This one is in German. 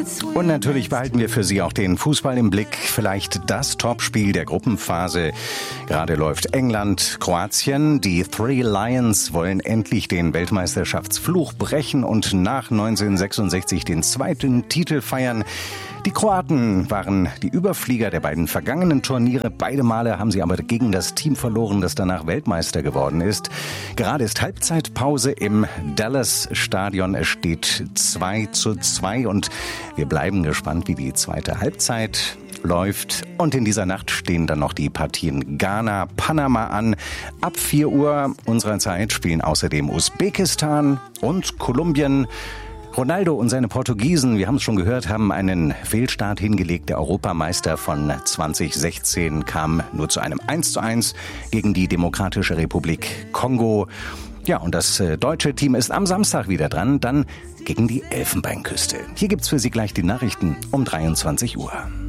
Und natürlich behalten wir für Sie auch den Fußball im Blick. Vielleicht das Topspiel der Gruppenphase. Gerade läuft England, Kroatien. Die Three Lions wollen endlich den Weltmeisterschaftsfluch brechen und nach 1966 den zweiten Titel feiern. Die Kroaten waren die Überflieger der beiden vergangenen Turniere. Beide Male haben sie aber gegen das Team verloren, das danach Weltmeister geworden ist. Gerade ist Halbzeitpause im Dallas-Stadion. Es steht 2:2 und wir bleiben gespannt, wie die zweite Halbzeit läuft. Und in dieser Nacht stehen dann noch die Partien Ghana, Panama an. Ab 4 Uhr unserer Zeit spielen außerdem Usbekistan und Kolumbien. Ronaldo und seine Portugiesen, wir haben es schon gehört, haben einen Fehlstart hingelegt. Der Europameister von 2016 kam nur zu einem 1:1 gegen die Demokratische Republik Kongo. Ja, und das deutsche Team ist am Samstag wieder dran, dann gegen die Elfenbeinküste. Hier gibt's für Sie gleich die Nachrichten um 23 Uhr.